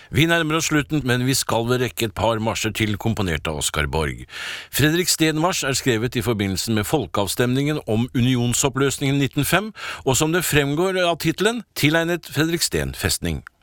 Vi nærmer oss slutten, men vi skal vel rekke et par marsjer til komponert av Oskar Borg. Fredrik Steen-marsj er skrevet i forbindelse med folkeavstemningen om unionsoppløsningen 1905, og som det fremgår av titelen, tilegnet Fredrik Steen festning.